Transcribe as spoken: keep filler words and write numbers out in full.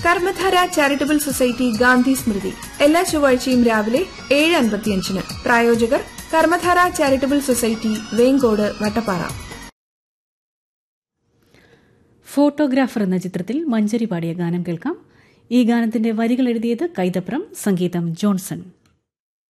Karmadhara charitable society Gandhi സ്മൃതി എല്ലാ ചൊവ്വാഴ്ചയും രാവിലെ ഏഴ് അൻപത്തിയഞ്ചിന്. പ്രായോജകർ Karmadhara charitable society, Vengode, Vattappara. Photographer എന്ന ചിത്രത്തിൽ മഞ്ചരി പാടിയ ഗാനം കേൾക്കാം. ഈ ഗാനത്തിന്റെ വരികൾ എഴുതിയത് കൈതപ്രം, സംഗീതം ജോൺസൺ.